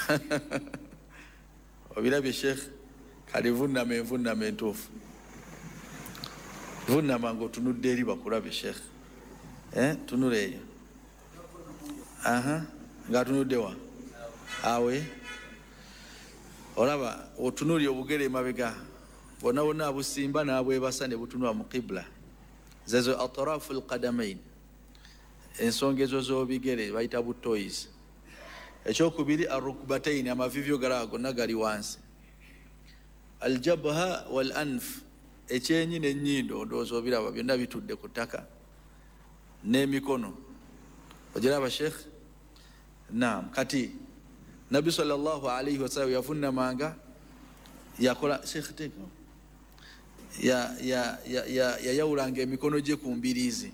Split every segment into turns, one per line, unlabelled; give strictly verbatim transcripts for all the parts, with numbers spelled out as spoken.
obirabye Sheikh kali vunama envunama entuufu vunama ng'otunudde eri bakulabye Sheikh eh tunula eyo aha ng'atunudde wa awe olaba otunulya obugere emabega bonna bonna abusimba n'abwebasa ne butunula mu qibla zezo atrafu alqadamain ensonga ezo z'obigere bayita butoyizi ekyokubiri arukbataini amavivyo galaba gonna gali wansi aljabha wal anf ekyenyi n'ennyindo ndowooza obiraba byonna bitudde ku ttaka n'emikono ogiraba Sheikh naam kati Nabi sallallahu alayhi wa sallam yavunnamanga yakola Sheikh teko ya ya ya ya yawulanga emikono gye ku mbiriizi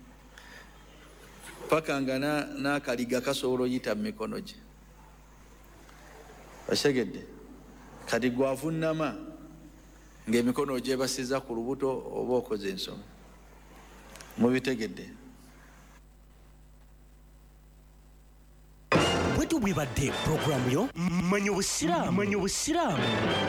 paka nga n'akaliga kasobola oyita mu mikono gye basegedde kati gwavunnama ng'emikono gyebasiza ku lubuto oba okoze ensonga mubitegedde
bwetu bwebadde programu yo manya obusiraamu manya obusiraamu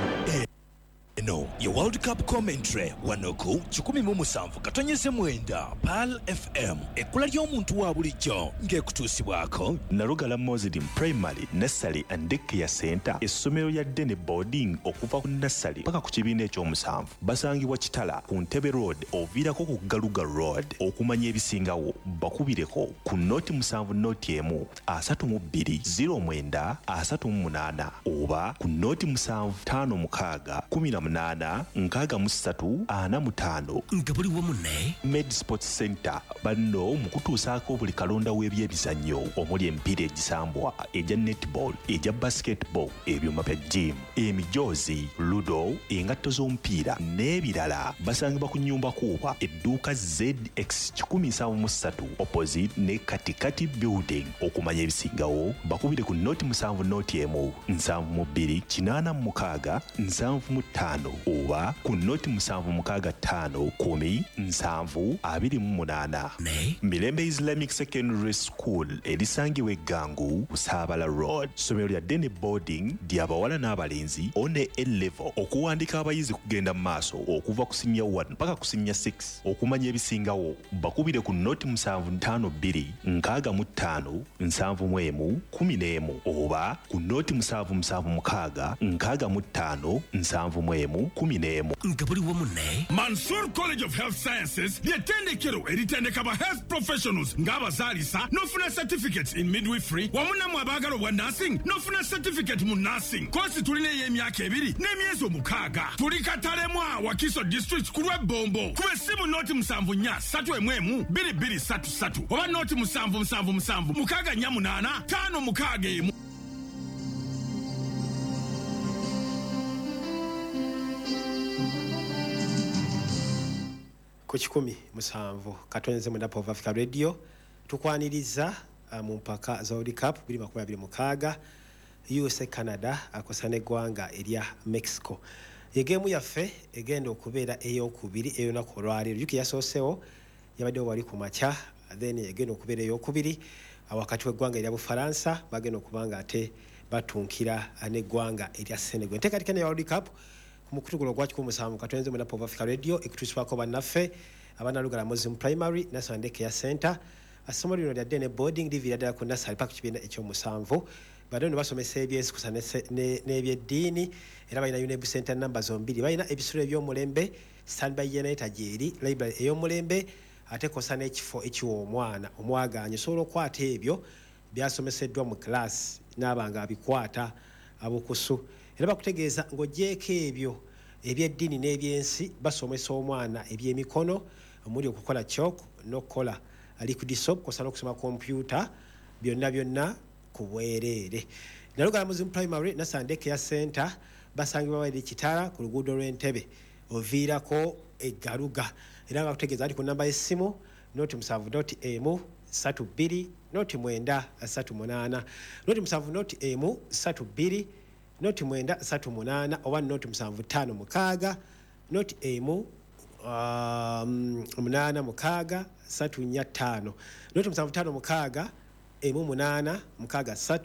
no ye World Cup commentary wanoku kikumi mu musanvu katonyeze mwenda Pal F M ekula ly'omuntu wa bulijjo ng'ekutuusibwako Nalugala Muslim Primary Nursery and Daycare Center essomero lya Dene Boarding okuva ku nursery paka ku kibiina eky'omusanvu basangibwa Kitala ku Ntebe Road oviirako ku Galuga Road okumanya ebisingawo bakubireko ku noti musanvu noti emu asatu mu bbiri zero mwenda asatu mu munaana oba ku noti musanvu ttaano mukaaga kumi na munana nkaaga mu ssatu ana mu ttaano nga buli wamu ne Med Sports Center banno mu kutuusaako buli kalonda w'ebyebizannyo omuli emipiira egisambwa egya netball egya basketball ebyuma bya gym emijoozi ludo engatto z'omupiira n'ebirala basangibwa ku nnyumba kuuba edduuka Z X kikumi nsanvu mu ssatu opposite ne Katikati building okumanya ebisingawo bakubire ku noti musanvu noti emu nsanvu mu bbiri kinaana mu mukaaga nsanvu mu ttaano oba ku noti musanvu mukaaga ttaano kumi nsanvu abiri mu munaana ne Mirembe Islamic Secondary School erisangibwa eggangu Busaabala Road somero lya Dene Boarding ly'abawala n'abalenzi one A-level okuwandika abayizi kugenda mu maaso okuva ku senior one paka ku senior six okumanya ebisingawo bakubire ku noti musanvu ttaano bbiri nkaaga mu ttaano nsanvu mu emu kumi n'emu oba ku noti musanvu musanvu mukaaga nkaaga mu ttaano nsanvu mu emu kumi n'emu nga buli wamu ne
Mansour College of Health Sciences ly'ettendekero eritendeka ba health professionals ng'abazaalisa n'ofuna certificates in midwifery wamu nammwe abaagala obwa nursing n'ofuna certificate mu nursing kosi tulina ey'emyaka ebiri n'emyezi omukaaga tuli Katalemwa Wakiso district ku lw'ebbombo kuba essimu noti musanvu nnya ssatu emu emu bbiri bbiri ssatu ssatu oba noti musanvu musanvu musanvu mukaaga nnya munaana ttaano mukaaga emu.
ku kikumi musanvu katonze mu Napo of Africa Radio tukwaniriza uh, mu mpaka za World Cup biri makumi abiri mukaaga U S A Canada akosana eggwanga erya Mexico yegemu yaffe egenda okubeera ey'okubiri eyo nako olwaleero juki yasoosewo yabadde wali ku makya then egenda okubeera ey'okubiri wakati w'eggwanga erya Bufaransa bagenda okubanga ate batunkira n'eggwanga erya Senegal nteekateeka ne World Cup kumukutugulo gwa kikumi musanvu katonze mu Napo of Africa Radio ekutusibwako bannaffe abanalugala Muslim Primary National Daycare Center asomero lino lya Dene Boarding livira ddala ku nursery paka kibiina eky'omusanvu badde ne basomesa ebyesikusa n'ebyeddiini era balina UNEB Center namba zombiri balina ebisulo eby'omulembe standby generator gyeri library ey'omulembe ate kosa n'ekifo ekiwa omwana omwaganya osobola okwata ebyo byasomeseddwa mu class n'abanga abikwata abokusu era bakutegeeza ng'ogyeko ebyo ebyeddiini n'ebyensi basomesa omwana ebyemikono omuli okukola chalk n'okukola liquid soap kosa n'okusoma computer byonna byonna ku bwereere. Nalugala Muslim Primary National Daycare Center basangibwa wali Kitala ku luguudo lw'Entebe oviirako eggaluga era nga kutegeeza nti ku namba y'essimu noti musanvu noti emu ssatu bbiri noti mwenda ssatu munaana noti musanvu noti emu ssatu bbiri noti mwenda ssatu munaana oba noti musanvu ttaano mukaaga noti emu um, munaana mukaaga ssatu nnya ttaano noti musanvu ttaano mukaaga emu munaana mukaaga ssatu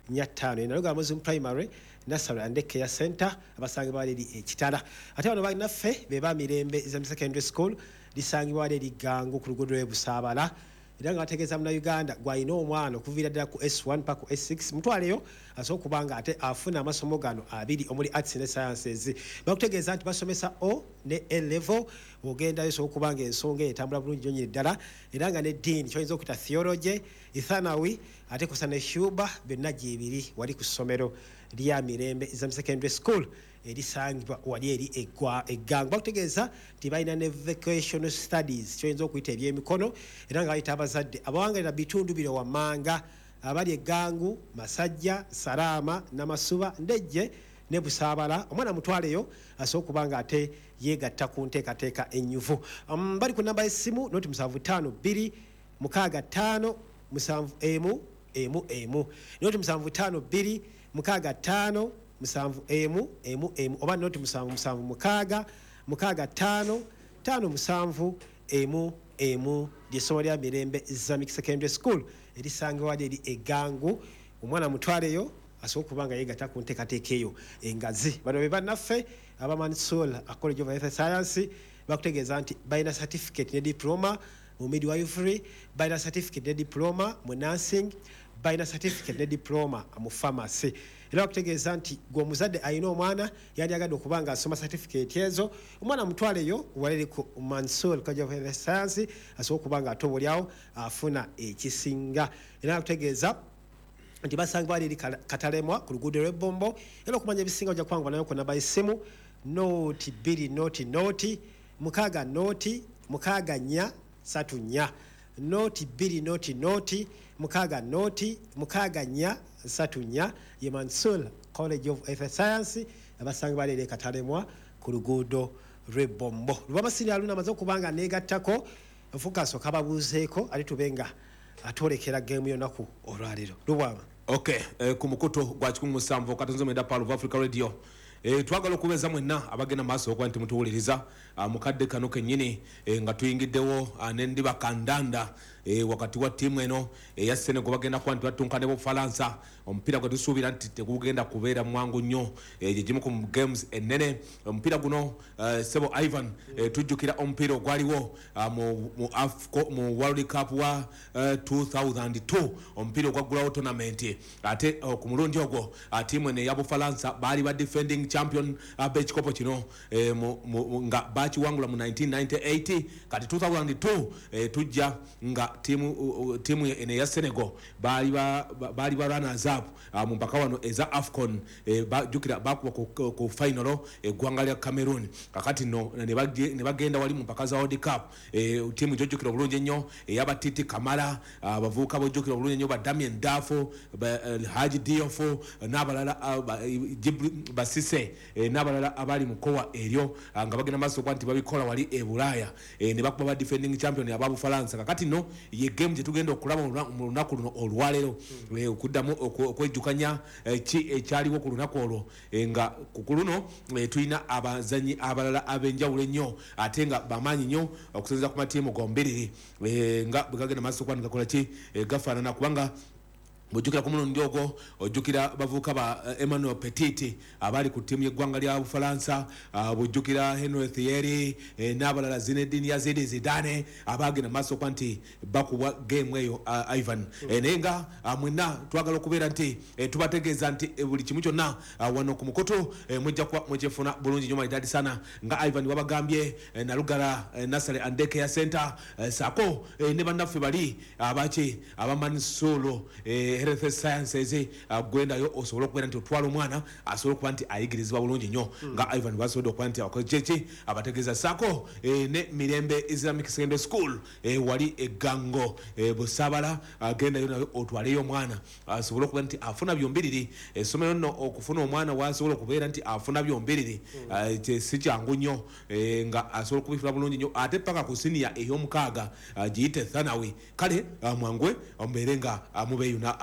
nyattano enaluga Muslim Primary Nursery and Care Center abasangibwa eri ekitala ate bano banaffe be ba Mirembe Islamic Secondary School lisangibwa eri Gangu ku luguudo lwe Busaabala era nga bategeeza muna Uganda gwalina omwana okuviira ddala ku S one paka ku S six mutwaleyo asobola kubanga ate afuna amasomo gano abiri omuli arts ne sciences bakutegeeza nti basomesa O ne A level ogendayo sobola kubanga ensonga etambula bulungi nyonyere ddala era nga ne ddiini kyoyinza okuyita theology ethanawi ate kusa ne shuba byonna gyebiri wali ku ssomero lya Mirembe Islamic Secondary School erisangibwa wali eri eggwa eggangu bakutegeeza nti balina ne vocational studies kyoyinza okuyita ebyemikono era nga bayita abazadde abawangalira bitundu bino wammanga abali eggangu Masajja Salaama Namasuba Ndejje ne Busaabala omwana mutwaleyo asobola okubanga ate yeegatta ku nteekateeka ennyuvu um, bali ku namba y'essimu noti musanvu ttaano bbiri mukaaga ttaano musanvu emu emu emu noti musanvu ttaano bbiri mukaaga ttaano musanvu emu emu emu oba noti musanvu musanvu mukaaga mukaaga ttaano ttaano musanvu emu emu ly'essomo lya Mirembe Islamic Secondary School erisangibwa eri eggangu omwana mutwaleyo asobola kubanga yeegatta ku nteekateeka eyo engazi bano be bannaffe aba Mansour College of Health Science bakutegeeza nti balina certificate ne diploma mu midwifery balina certificate ne diploma mu nursing balina certificate ne diploma mu pharmacy era bakutegeeza nti gwe omuzadde alina omwana yandiyagadde okubanga asoma certificate ezo omwana mutwaleyo walere ku Mansour College of Health Science asobola okubanga ate oboolyawo afuna ekisinga era bakutegeeza nti basangibwa eri Katalemwa ku luguudo lw'Ebombo era okumanya ebisinga ojja kubanga banayo ku namba y'essimu noti bbiri noti noti mukaaga noti mukaaga nnya satu nnya noti bbiri noti noti mukaaga noti mukaaga nnya satu nnya ye Mansour College of Health Science abasangibwa eri Katalemwa ku luguudo lw'Ebombo lwamasiri aluna amaze okubanga neegattako nfukaso kababuuzeeko ali tubenga atolekera game yonaku olwaliro lubwama
okay eh, ku mukutu gwa kikumi musanvu katonze mwenda Pearl of Africa Radio eh, twagala okubeza mwenna abagenda maaso okuba nti mutuwuliriza uh, mukadde kano kennyini eh, nga tuyingiddewo uh, n'endiba kandanda eh, wakati wa tiimu eno eya eh, Senegal bagenda kuba nti batunkana ne Bufalansa omupiira gwe tusuubira nti tegugenda kubeera mwangu nnyo eh, gimu ku games ennene omupiira guno uh, Sebo Ivan eh, tujjukira omupiira ogwaliwo uh, mu, mu, Afco, mu World Cup wa uh, two thousand two omupiira ogwaggulawo tournament ate uh, ku mulundi ogwo uh, tiimu eno eya Bufalansa baali ba defending champion uh, b'ekikopo kino eh, mu, mu, nga bakiwangula mu nineteen ninety-eight kati two thousand two eh, tujja nga timu uh, timu eno eya Senegal baali ba baali ba runners up uh, mu mpaka wano eza Afcon eh, bajukira bakuba ku, ku, ku final eggwanga eh, lya Cameroon kakati no ne bagenda wali mu mpaka za World Cup eh, timu jojukira obulungi ennyo eyabatiti Kamara abavubuka uh, bojukira obulungi nnyo ba Damien Dafo ba uh, Haji Diouf n'abalala uh, ba, uh, Basise eh, n'abalala abali mu kowa eryo uh, nga bagenda maso kwa nti babikola wali e Bulaya eh, ne bakuba ba defending champion aba Bufalansa kakati no ye game gye tugenda okulaba mu lunaku luno olwalero mm. eh, okuddamu okwejjukanya eh, ki ekyaliwo ku lunaku olwo eh, nga ku luno eh, tulina abazanyi abalala ab'enjawulo ennyo ate nga bamaanyi nnyo okusinziira ku matiimu gombiriri eh, nga bwe gagenda maaso kwa gakola ki eh, gafaanana kubanga bujukira ku mulundi ogwo ojukira bavuka ba uh, Emmanuel Petit abali ku timu y'eggwanga lya Bufalansa uh, bujukira Henry Thierry eh, n'abalala Zinedine Yazidi Zidane abagenda maaso kwa nti bakubwa game eyo uh, Ivan mm. eh, nenga uh, mwenna twagala okubeera nti eh, tubategeeza nti eh, buli kimu kyonna uh, wano ku mukoto eh, mwejja kuba mwekifuna bulungi nnyo maidadi sana nga Ivan wabagambye eh, Nalugala eh, Nursery and Daycare Center eh, sako eh, ne bannaffe bali abaki abamansulo eh, Health Sciences agwenda yo osobola okubeera nti otwala omwana asobola okuba nti ayigirizibwa bulungi nnyo mm. nga Ivan basobodde okuba nti abakoze kyeki abategeeza sako e, ne Mirembe Islamic Secondary School e, wali eggango e, Busaabala agenda yo nayo otwaleyo omwana asobola okuba nti afuna byombiriri essomero nno okufuna omwana wasobola okubeera nti afuna byombiriri mm. uh, si kyangu nnyo e, nga asobola okubifuna bulungi nnyo ate paka ku siniya ey'omukaaga uh, giyite thanawi kale uh, mwangwe ombeere nga uh, mubeeyuna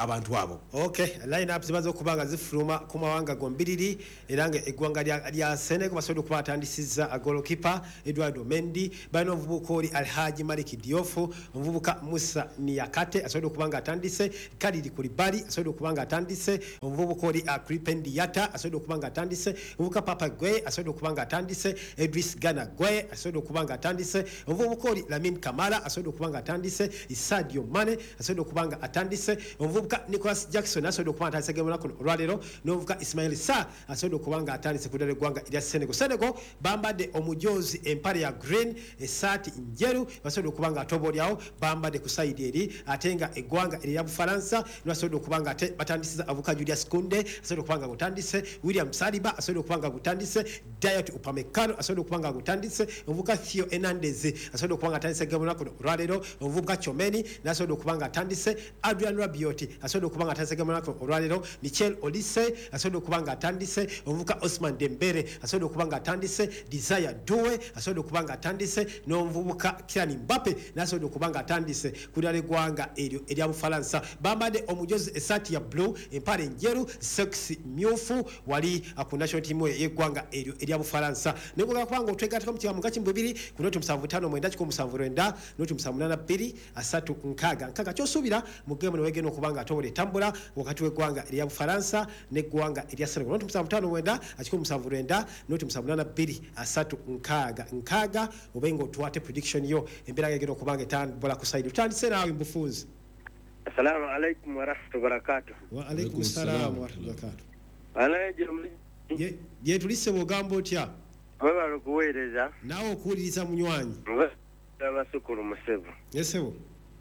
abantu abo.
Okay, line up zibazo kubanga zifuluma ku mawanga gombiriri era nga eggwanga lya, lya Senegal basobola okuba batandisizza agolokipa Eduardo Mendy balina omuvubuka oli Alhaji Malik Diouf omuvubuka Musa Niakate asobola okuba nga atandise Kalili Koulibaly asobola okuba nga atandise omuvubuka oli Kripin Diatta asobola okuba nga atandise omuvubuka Papa Gueye asobola okuba nga atandise Idris Gana Gueye asobola okuba nga atandise omuvubuka oli Lamine Kamara asobola okuba nga atandise Sadio Mane asobola okuba nga atandise omuvubuka Nicholas Jackson asobola okuba nga atandise gemona kuno olwaleero n'omuvubuka Ismail Sarr asobola okuba nga atandise ku ddala eggwanga erya Senegal. Senegal bambadde omujozi empale ya green esaati njeru basobola okuba nga atobolyawo bambadde ku side eri ate nga eggwanga erya Bufalansa basobola okuba nga batandisiza avuka Julius Kounde asobola okuba nga gutandise William Saliba asobola okuba nga gutandise Dayot Upamecano asobola okuba nga gutandise omuvubuka Theo Hernandez asobola okuba nga atandise gemona kuno olwaleero omuvubuka Chomeni nasobola okuba nga atandise Adrian Rabiot asobola okuba nga atandise gemona kuno olwaleero Michel Olise asobola okuba nga atandise omuvubuka Osman Dembele asobola okuba nga atandise Desire Doué asobola okuba nga atandise n'omuvubuka Kylian Mbappe nasobola okuba nga atandise ku ddala eggwanga eryo erya Bufalansa bambadde omujozi esaati ya blue empale njeru sexy myufu wali ku national team y'eggwanga eryo erya Bufalansa nebwoga kubanga otwegattako mu kigambo nga kimu bibiri ku noti musanvu ttaano mwenda kikumi musanvu lwenda noti musanvu munaana bbiri asatu nkaaga nkaaga ky'osuubira mu geemu ne weegenda okuba nga atobola etambula wakati w'eggwanga erya Bufalansa n'eggwanga erya Senegal noti musanvu ttaano mwenda kikumi musanvu lwenda noti musanvu munaana bbiri asatu nkaaga nkaaga obe nga otuwate prediction yo embeera ng'egenda okuba nga etambula ku sayidi tutandise naawe mbufunzi.
Assalamu alaikum wa rahmatullahi wa barakatuh.
Wa alaikum salaam wa rahmatullahi wa barakatuh.
Alaje
ye ye tulise bogamba otya
baba kuweereza
nawe okuwuliriza munywanyi
abasukulu musebo
yesebo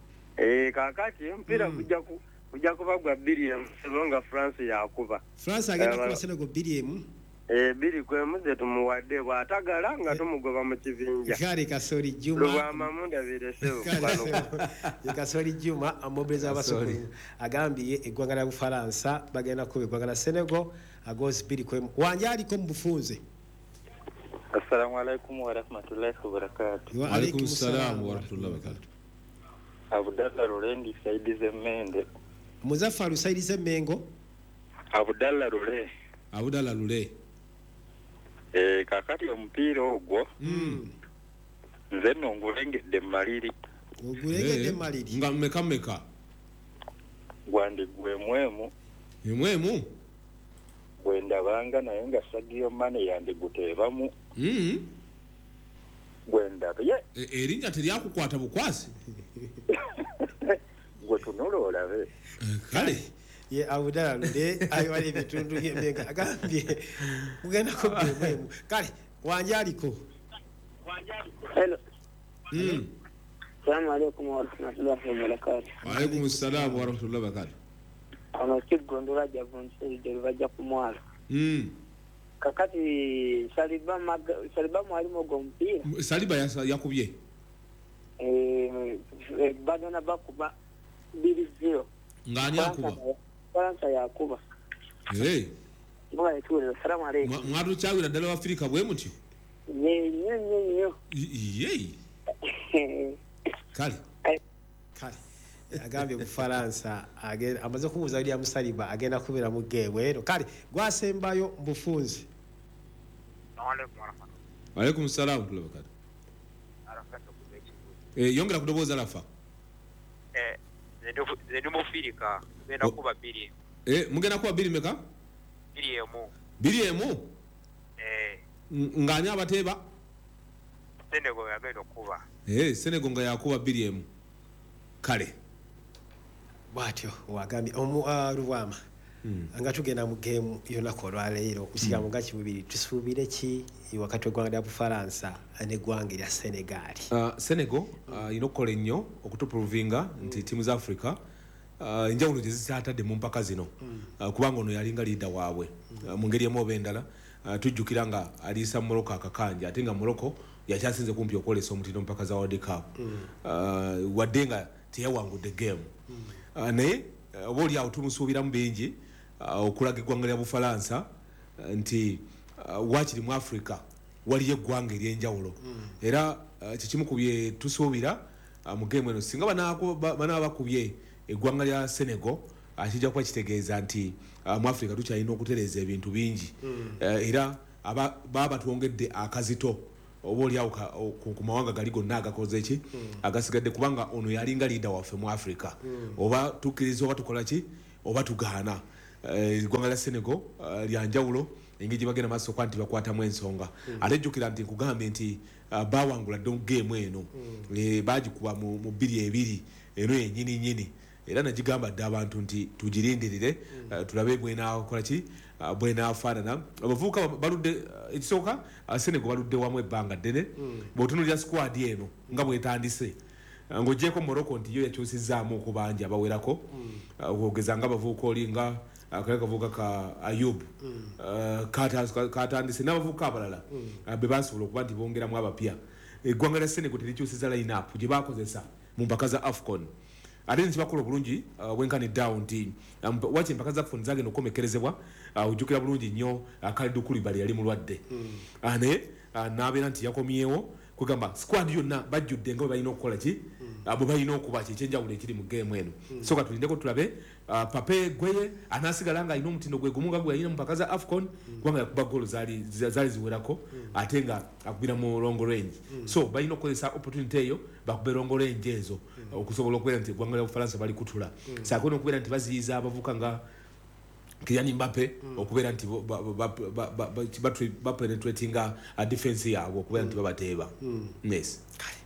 eh kakati mpira mm. kujja ku kujja kubagwa Billiam sebonga France yakuba
France agenda kuba Senegal Billiam
eh biri kwe muze tumuwadde bwatagala nga tumugoba mu kibinja
kale kasori Juma
lwa mamunda biresebo
bano kasori Juma amobreza abasukulu agambiye eggwanga lya Bufaransa bagenda kuba eggwanga lya Senegal agozi biri kwe wanjali ko mbufunze.
Assalamu alaikum wa rahmatullahi wa barakatuh.
Wa alaikum salaam wa rahmatullahi wa barakatuh.
Abdallah Rolendi Saidi Zemende.
Muzaffaru Saidi Zemengo.
Abdallah Role.
Abdallah Role.
Eh kakati omupiira ogwo.
Mm.
Nze nongulengedde maliri.
Ogulengedde maliri.
Nga meka meka.
Gwandi gwe mwemu.
Mwemu.
Gwenda banga naye nga Sadio Mane yandiguteebamu.
Mhm.
Gwenda ye.
Erinnya teryakukwata bukwasi.
Gwe tunula olabe.
Kale.
Ye Abdallah Role ayo ali bitundu by'embenga agambye mugenda ko mwemu. Kale wanjaliko.
Wanjaliko. Hello.
Mm.
Assalamu alaikum wa rahmatullahi wa barakatuh.
Wa alaikum assalam wa rahmatullahi wa barakatuh.
Ano kigondora javunse bajja kumwala.
Mm.
Kakati Saliba mag, Saliba mwalimu gompira.
Saliba yakubye.
Eh badana bakuba biri zero.
Ngani akuba?
Faransa yakuba.
Eh.
Mbona etule assalamu alaikum.
Mwadu chawira dala wa Afrika bwe muti.
Ye ye ye
ye. Ye. Kali.
Kali. Agambye Bufaransa agenda amaze kubuza ali amusaliba agenda kubira mu geewero kale gwasembayo mbufunzi.
Wa alaikum salaam wa barakatuh. Eh yongera kudoboza lafa.
Eh zedu mufirika genda kuba biri.
Eh mugenda kuba biri meka?
Biri emu.
Biri emu?
Eh
nganya abateba?
Senegal yagenda kuba.
Eh Senegal nga yakuba biri emu. Kale.
Bwatyo wagambye omu Rwama. Mm. Anga tugenda mu game yona ko lwaleero kusiga mu gachi bubiri tusuubire ki wakati w'eggwanga lya Bufaransa n'eggwanga lya Senegal.
Uh, Senegal uh, inokola nnyo okutuprovinga nti timu za Africa uh, enjawulo gye zisatadde mu mpaka zino mm. uh, kubanga ono yalinga liida waabwe mm. uh, mu ngeri emu oba endala uh, tujjukira nga aliisa Morocco akakanja ate nga Morocco yakyasinze kumpi okwolesa omutindo mpaka za World Cup mm. uh, wadde nga teyawangudde game mm. uh, naye uh, oba oli awo tumusuubiramu bingi uh, okulaga eggwanga lya Bufalansa uh, nti uh, wakiri mu Africa waliyo eggwanga ery'enjawulo mm. era uh, kikimu ku bye tusuubira uh, mu game eno singa banaaba bakubye eggwanga lya Senegal akijja kuba kitegeeza nti uh, mu Africa tukyalina okutereza ebintu bingi uh, era aba baba tuongedde akazito oba oli awo ku mawanga gali gonna agakoze eki agasigadde kubanga ono yalinga leader waffe mu Africa oba tukkiriza oba tukola ki oba tugaana eggwanga lya Senegal uh, lyanjawulo engeri bagenda maaso kwa nti bakwatamu ensonga ate jjukira nti nkugambe nti uh, bawangula ddo game eno e, bagikuba mu, mu bbiri ebiri eno yennyini nyini era nagigamba dde abantu nti tugirindirire uh, tulabe bwenaakola ki uh, bwenaafaanana abavubuka baludde uh, ekisooka uh, Senegal baludde wamu ebbanga ddene bw'otunuulira squad eno nga bwetandise uh, ng'oggyeko Morocco nti yo yakyusizaamu okubangi abawerako okugeza uh, nga abavubuka oli nga akale kavuka ka Ayub mm. uh, katandise n'abavuka abalala mm. uh, be basobola okuba nti bongeramu abapya eggwanga lya Senegal terikyusiza line up gye bakozesa mu mpaka za AFCON ate ntibakola obulungi uh, wenkanidde awo nti um, wakye empaka za AFCON zagenda okukomekerezebwa uh, ojjukira bulungi nnyo uh, Kalidou Koulibaly yali mulwadde mm. uh, naye uh, n'abeera nti yakomyewo kugamba squad yonna bajjudde nga bwe balina okukola ki abo balina okuba kyekyenjawulo ekiri mu game eno mm. so katulindeko tulabe uh, Pape Gweye anasigala nga alina omutindo gwe gumu nga gwe yalina mu mpaka za AFCON kubanga mm. yakuba golo zaali zaali ziwerako mm. ate nga akubira mu long range mm. so balina okukozesa opportunity eyo bakube long range ezo mm. okusobola okubeera nti eggwanga lya Bufalansa bali kutula mm. saakona okubeera nti baziyiza abavuka nga Kylian Mbappe mm. okubeera nti bapenetratinga defense yaabwe okubeera nti babateeba yes